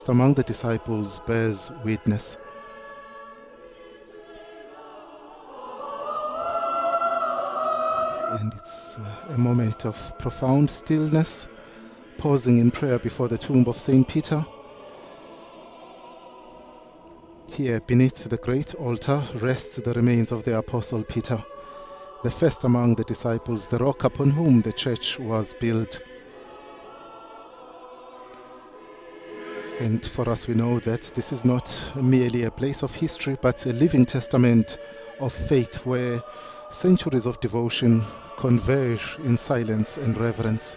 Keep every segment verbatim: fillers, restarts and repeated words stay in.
among the disciples bears witness. And it's uh, a moment of profound stillness, pausing in prayer before the tomb of Saint Peter. Here beneath the great altar rests the remains of the Apostle Peter, the first among the disciples, the rock upon whom the church was built. And for us, we know that this is not merely a place of history, but a living testament of faith where centuries of devotion converge in silence and reverence.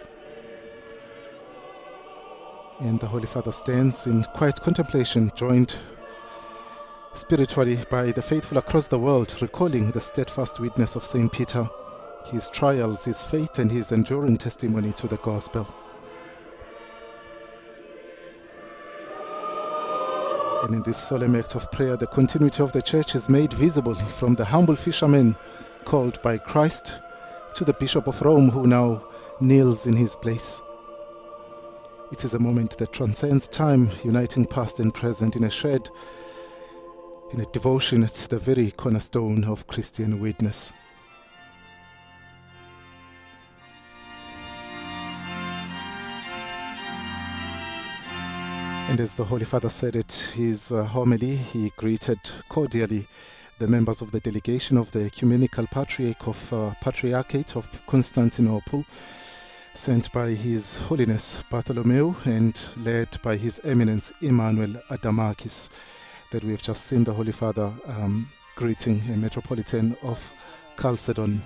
And the Holy Father stands in quiet contemplation, joined spiritually by the faithful across the world, recalling the steadfast witness of Saint Peter, his trials, his faith, and his enduring testimony to the gospel. And in this solemn act of prayer, the continuity of the church is made visible from the humble fisherman called by Christ to the Bishop of Rome, who now kneels in his place. It is a moment that transcends time, uniting past and present in a shared, in a devotion at the very cornerstone of Christian witness. And as the Holy Father said at his uh, homily, he greeted cordially the members of the delegation of the Ecumenical Patriarch of uh, Patriarchate of Constantinople, sent by His Holiness Bartholomew and led by His Eminence Emmanuel Adamakis, that we have just seen the Holy Father um, greeting a metropolitan of Chalcedon.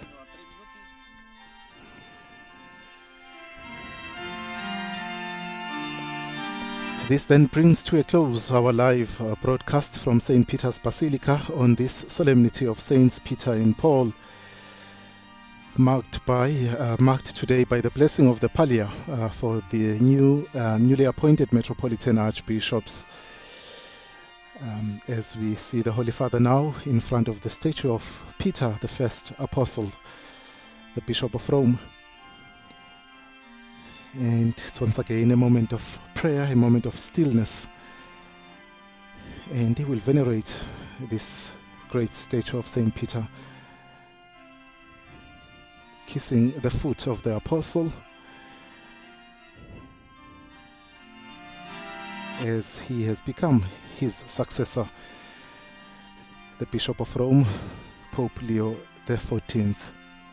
This then brings to a close our live uh, broadcast from Saint Peter's Basilica on this solemnity of Saints Peter and Paul, marked by uh, marked today by the blessing of the Pallia uh, for the new uh, newly appointed metropolitan archbishops. Um, as we see the Holy Father now in front of the statue of Peter, the first apostle, the Bishop of Rome. And it's once again a moment of prayer, a moment of stillness. And he will venerate this great statue of Saint Peter, kissing the foot of the apostle as he has become his successor, the Bishop of Rome, Pope Leo the fourteenth.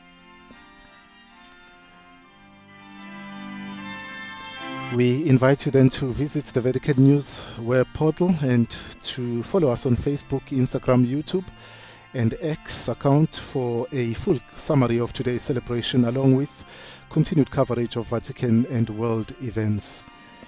We invite you then to visit the Vatican News web portal and to follow us on Facebook, Instagram, YouTube, and X account for a full summary of today's celebration, along with continued coverage of Vatican and world events.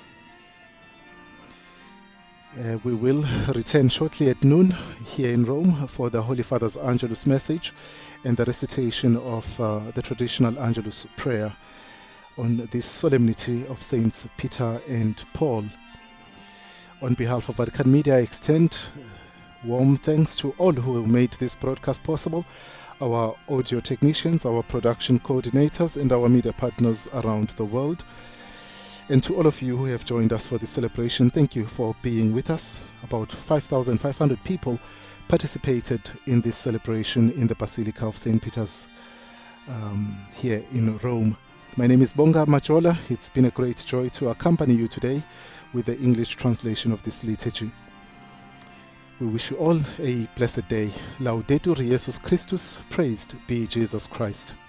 Uh, we will return shortly at noon here in Rome for the Holy Father's Angelus message and the recitation of uh, the traditional Angelus prayer on this solemnity of Saints Peter and Paul. On behalf of Vatican Media, I extend warm thanks to all who made this broadcast possible, our audio technicians, our production coordinators, and our media partners around the world. And to all of you who have joined us for this celebration, thank you for being with us. About five thousand five hundred people participated in this celebration in the Basilica of Saint Peter's um, here in Rome. My name is Bonga Machola. It's been a great joy to accompany you today with the English translation of this liturgy. We wish you all a blessed day. Laudetur Jesus Christus, praised be Jesus Christ.